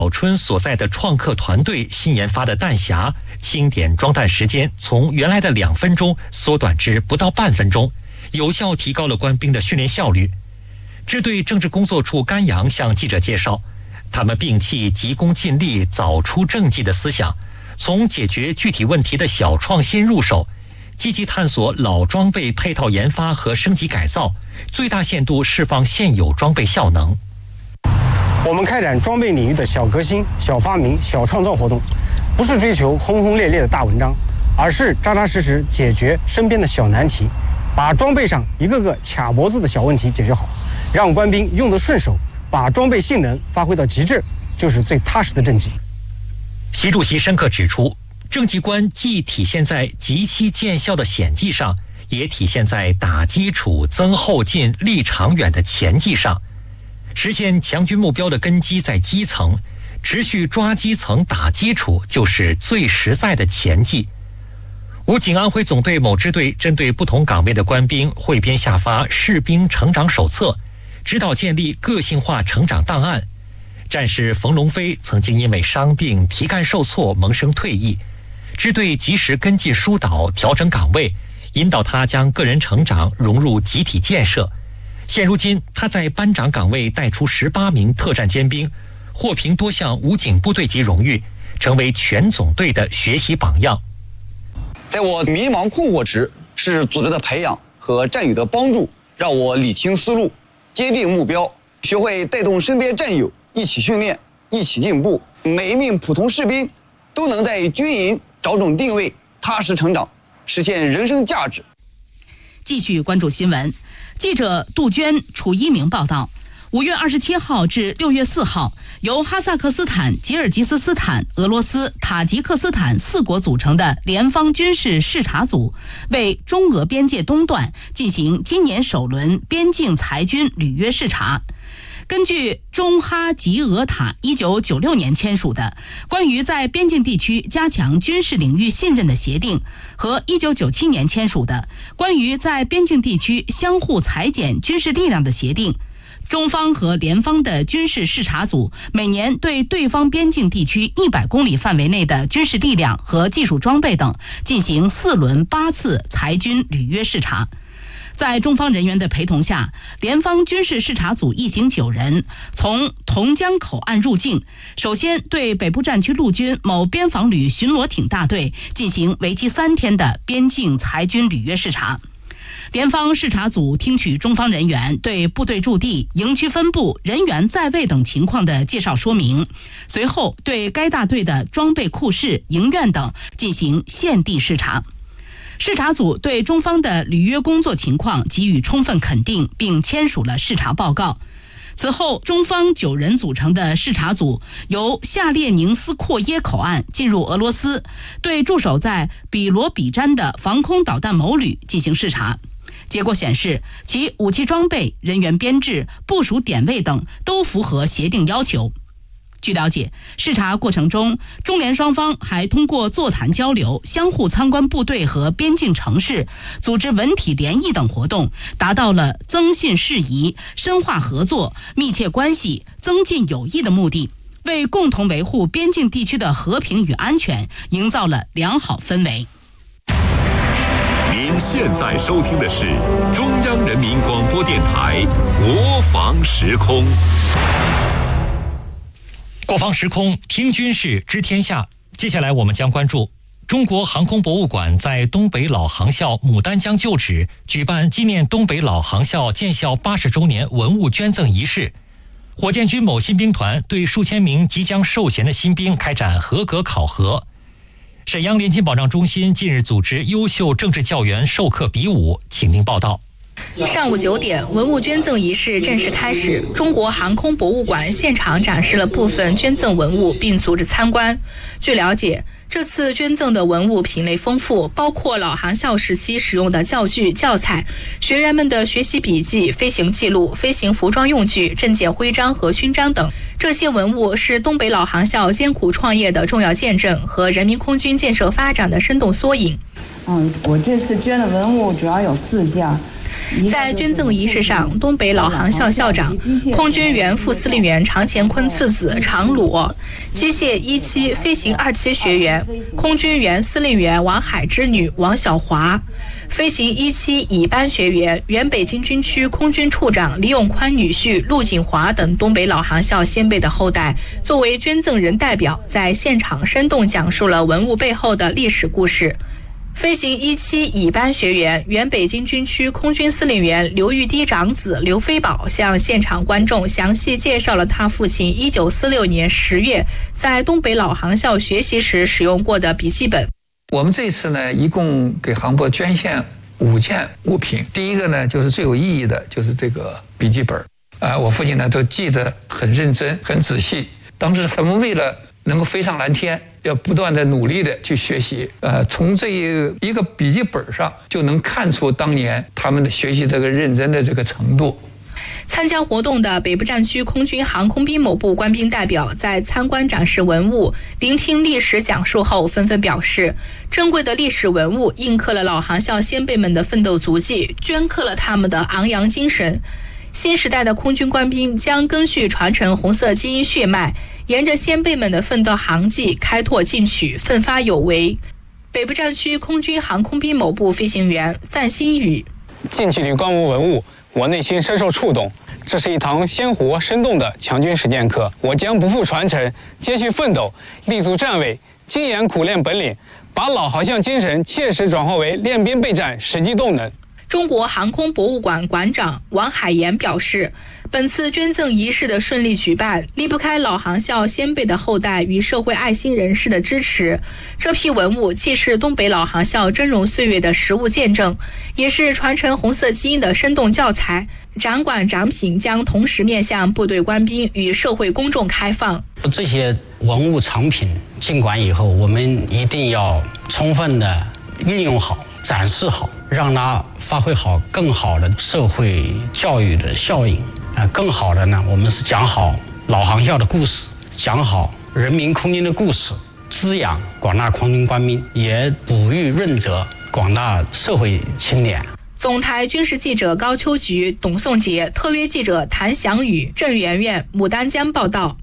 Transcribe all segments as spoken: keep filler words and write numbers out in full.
小春所在的创客团队新研发的弹匣，清点装弹时间从原来的两分钟缩短至不到半分钟，有效提高了官兵的训练效率。支队政治工作处甘阳向记者介绍，他们摒弃急功近利、早出政绩的思想，从解决具体问题的小创新入手，积极探索老装备配套研发和升级改造，最大限度释放现有装备效能。 我们开展装备领域的小革新、小发明、小创造活动，不是追求轰轰烈烈的大文章，而是扎扎实实解决身边的小难题，把装备上一个个卡脖子的小问题解决好，让官兵用得顺手，把装备性能发挥到极致，就是最踏实的政绩。 习主席深刻指出，政绩观既体现在急期见效的显绩上，也体现在打基础、增后劲、立长远的前绩上。实现强军目标的根基在基层，持续抓基层打基础就是最实在的前绩。武警安徽总队某支队针对不同岗位的官兵汇编下发士兵成长手册，指导建立个性化成长档案。战士冯龙飞曾经因为伤病、题干受挫萌生退役，支队及时跟进疏导，调整岗位，引导他将个人成长融入集体建设。现如今，他在班长岗位带出十八名特战尖兵，获评多项武警部队级荣誉，成为全总队的学习榜样。 在我迷茫困惑时，是组织的培养和战友的帮助，让我理清思路，坚定目标，学会带动身边战友一起训练，一起进步。每一名普通士兵都能在军营找准定位，踏实成长，实现人生价值。 继续关注新闻。记者杜鹃、楚一鸣报道，五月二十七号至六月四号，由哈萨克斯坦、吉尔吉斯斯坦、俄罗斯、塔吉克斯坦四国组成的联方军事视察组，为中俄边界东段进行今年首轮边境裁军履约视察。根据中哈吉俄塔一九九六年签署的关于在边境地区加强军事领域信任的协定和一九九七年签署的关于在边境地区相互裁减军事力量的协定，中方和联方的军事视察组每年对对方边境地区一百公里范围内的军事力量和技术装备等进行四轮八次裁军履约视察。在中方人员的陪同下，联方军事视察组一行九人从同江口岸入境，首先对北部战区陆军某边防旅巡逻艇大队进行为期三天的边境裁军履约视察。联方视察组听取中方人员对部队驻地、营区分布、人员在位等情况的介绍说明，随后对该大队的装备库室、营院等进行现地视察。视察组对中方的履约工作情况给予充分肯定，并签署了视察报告。此后，中方九人组成的视察组由夏列宁斯阔耶口岸进入俄罗斯，对驻守在比罗比詹的防空导弹某旅进行视察。结果显示，其武器装备、人员编制、部署点位等都符合协定要求。据了解，视察过程中，中联双方还通过座谈交流、相互参观部队和边境城市，组织文体联谊等活动，达到了增信事宜、深化合作、密切关系、增进友谊的目的，为共同维护边境地区的和平与安全营造了良好氛围。 您现在收听的是中央人民广播电台国防时空。 国防时空，听军事知天下。接下来我们将关注中国航空博物馆在东北老航校牡丹江旧址举办纪念东北老航校建校八十周年文物捐赠仪式。火箭军某新兵团对数千名即将授衔的新兵开展合格考核。沈阳联勤保障中心近日组织优秀政治教员授课比武，请听报道。 上午九点，文物捐赠仪式正式开始。中国航空博物馆现场展示了部分捐赠文物，并组织参观。据了解，这次捐赠的文物品类丰富，包括老航校时期使用的教具、教材、学员们的学习笔记、飞行记录、飞行服装用具、证件徽章和勋章等。这些文物是东北老航校艰苦创业的重要见证和人民空军建设发展的生动缩影。 嗯，我这次捐的文物主要有四件。 在捐赠仪式上，东北老航校校长、空军原副司令员常乾坤次子常裸、机械一期飞行二期学员、空军原司令员王海之女王小华、飞行一期乙班学员、原北京军区空军处长李永宽女婿陆锦华等东北老航校先辈的后代，作为捐赠人代表，在现场生动讲述了文物背后的历史故事。飞行一期乙班学员、原北京军区空军司令员刘玉滴长子刘飞宝向现场观众详细介绍了他父亲一九四六年十月在东北老航校学习时使用过的笔记本。 我们这次呢，一共给航博捐献五件物品。第一个呢，就是最有意义的，就是这个笔记本。啊、呃，我父亲呢都记得很认真、很仔细。当时他们为了能够飞上蓝天，要不断的努力的去学习。呃，从这一一个笔记本上就能看出当年他们的学习这个认真的这个程度。 参加活动的北部战区空军航空兵某部官兵代表在参观展示文物、聆听历史讲述后，纷纷表示，珍贵的历史文物印刻了老航校先辈们的奋斗足迹，镌刻了他们的昂扬精神。新时代的空军官兵将根续传承红色基因血脉，沿着先辈们的奋斗航迹开拓进取，奋发有为。北部战区空军航空兵某部飞行员范新宇： 近距离观摩文物，我内心深受触动。这是一堂鲜活生动的强军实践课，我将不负传承，继续奋斗，立足站位，精研苦练本领，把老航校精神切实转化为练兵备战实际动能。 中国航空博物馆馆长王海岩表示，本次捐赠仪式的顺利举办，离不开老航校先辈的后代与社会爱心人士的支持。这批文物既是东北老航校峥嵘岁月的实物见证，也是传承红色基因的生动教材。展馆展品将同时面向部队官兵与社会公众开放。 这些文物藏品进馆以后，我们一定要充分的运用好、展示好，让它发挥好更好的社会教育的效应。啊，更好的呢，我们是讲好老航校的故事，讲好人民空军的故事，滋养广大空军官兵，也哺育润泽广大社会青年。 总台军事记者高秋菊、董颂杰，特约记者谭祥宇、郑媛媛，牡丹江报道。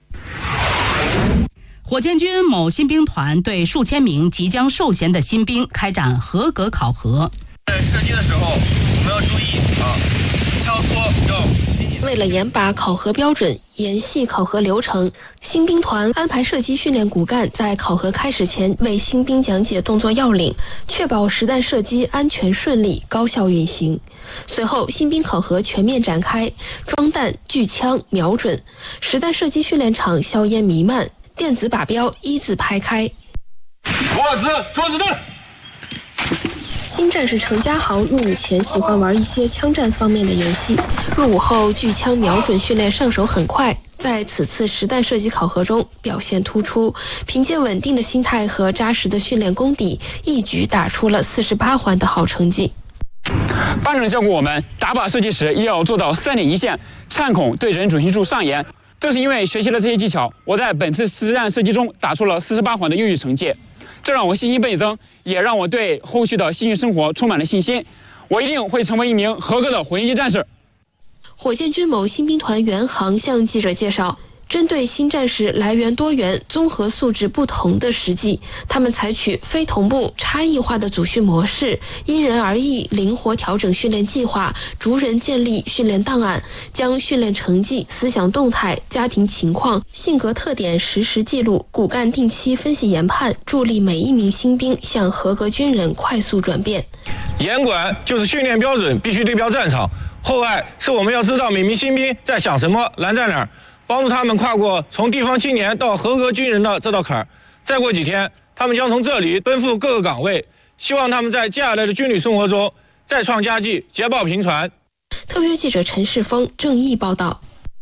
火箭军某新兵团对数千名即将受衔的新兵开展合格考核。 在射击的时候，我们要注意啊，枪托要。 为了严把考核标准，严细考核流程，新兵团安排射击训练骨干在考核开始前为新兵讲解动作要领，确保实弹射击安全顺利、高效运行。随后，新兵考核全面展开，装弹、锯枪、瞄准，实弹射击训练场硝烟弥漫，电子靶标一字排开。 握子，捉子弹。 新战士程家豪入伍前喜欢玩一些枪战方面的游戏，入伍后锯枪瞄准训练上手很快，在此次实弹射击考核中表现突出，凭借稳定的心态和扎实的训练功底，一举打出了四十八环的好成绩。 班主任教过我们，打靶射击时要做到三点一线，颤孔对准准心处上沿。正是因为学习了这些技巧，我在本次实弹射击中打出了四十八环的优异成绩。这让我信心倍增，也让我对后续的新训生活充满了信心。我一定会成为一名合格的火箭军战士。 火箭军某新兵团原航向记者介绍，针对新战士来源多元、综合素质不同的实际，他们采取非同步、差异化的组训模式，因人而异，灵活调整训练计划，逐人建立训练档案，将训练成绩、思想动态、家庭情况、性格特点实时记录，骨干定期分析研判，助力每一名新兵向合格军人快速转变。 严管就是训练标准必须对标战场，厚爱是我们要知道每名新兵在想什么，难在哪儿，帮助他们跨过从地方青年到合格军人的这道坎儿。再过几天，他们将从这里奔赴各个岗位，希望他们在接下来的军旅生活中再创佳绩，捷报频传。 特约记者陈世峰、郑毅报道。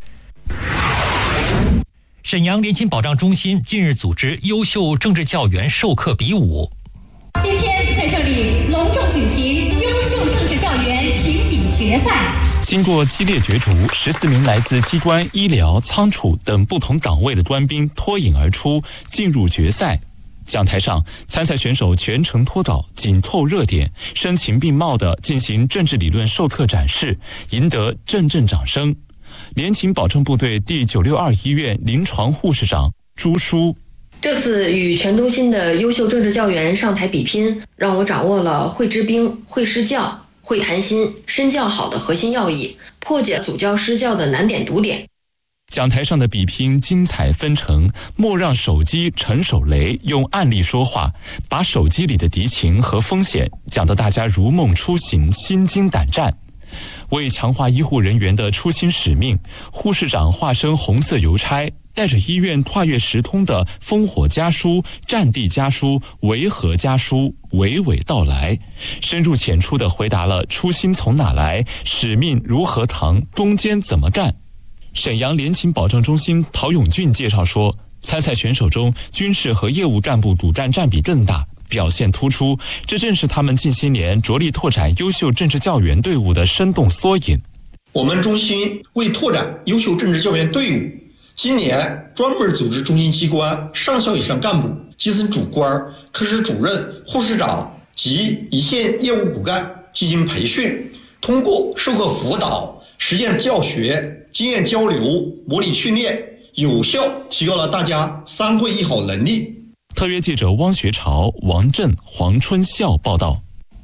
沈阳联勤保障中心近日组织优秀政治教员授课比武。 今天在这里隆重举行优秀政治教员评比决赛。 经过激烈角逐，十四名来自机关、医疗、仓储等不同岗位的官兵脱颖而出，进入决赛。 讲台上，参赛选手全程脱稿，紧扣热点，声情并茂地进行政治理论授课展示，赢得阵阵掌声。联勤保障部队第九六二医院临床护士长朱淑， 这次与全中心的优秀政治教员上台比拼，让我掌握了会治兵、会施教、会谈心、身教好的核心要义，破解祖教施教的难点堵点。 讲台上的比拼精彩纷呈，莫让手机成手雷，用案例说话，把手机里的敌情和风险讲得大家如梦初醒，心惊胆战。为强化医护人员的初心使命，护士长化身红色邮差，带着医院跨越时空的烽火家书、战地家书、维和家书娓娓道来，深入浅出地回答了初心从哪来，使命如何扛，攻坚怎么干。沈阳联勤保障中心陶永俊介绍说，参赛选手中军事和业务干部主战占比更大，表现突出，这正是他们近些年着力拓展优秀政治教员队伍的生动缩影。 我们中心为拓展优秀政治教员队伍，今年专门组织中心机关上校以上干部、基层主官、科室主任、护士长及一线业务骨干进行培训，通过授课辅导、实践教学、经验交流、模拟训练，有效提高了大家三会一好能力。 特约记者汪学朝、王震、黄春孝报道。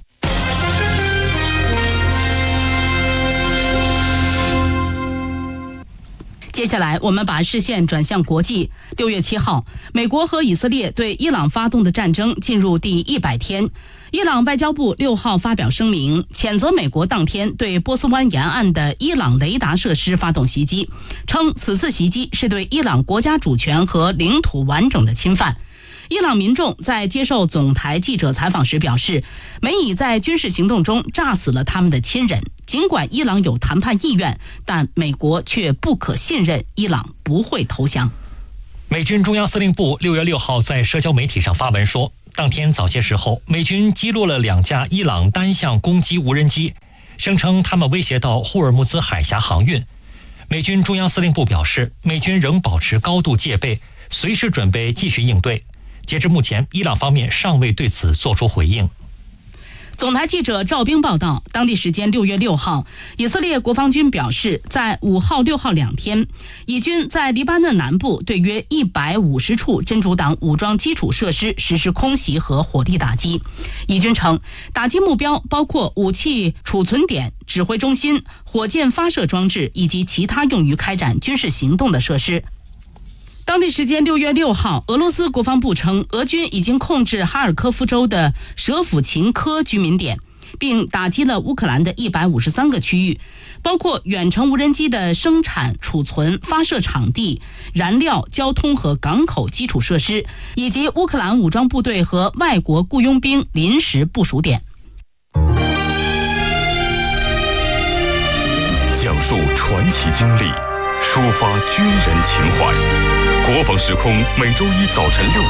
接下来，我们把视线转向国际。六月七号，美国和以色列对伊朗发动的战争进入第一百天。伊朗外交部六号发表声明，谴责美国当天对波斯湾沿岸的伊朗雷达设施发动袭击，称此次袭击是对伊朗国家主权和领土完整的侵犯。伊朗民众在接受总台记者采访时表示，美以在军事行动中炸死了他们的亲人。尽管伊朗有谈判意愿，但美国却不可信任伊朗不会投降。 美军中央司令部六月六号在社交媒体上发文说，当天早些时候，美军击落了两架伊朗单向攻击无人机，声称他们威胁到霍尔木兹海峡航运。美军中央司令部表示，美军仍保持高度戒备，随时准备继续应对。截至目前，伊朗方面尚未对此作出回应。 总台记者赵冰报道，当地时间六月六号，以色列国防军表示，在五号、六号两天，以军在黎巴嫩南部对约一百五十处真主党武装基础设施实施空袭和火力打击。以军称，打击目标包括武器储存点、指挥中心、火箭发射装置以及其他用于开展军事行动的设施。当地时间六月六号，俄罗斯国防部称，俄军已经控制哈尔科夫州的舍甫琴科居民点，并打击了乌克兰的一百五十三个区域，包括远程无人机的生产、储存、发射场地、燃料、交通和港口基础设施，以及乌克兰武装部队和外国雇佣兵临时部署点。 讲述传奇经历，抒发军人情怀。国防时空每周一早晨六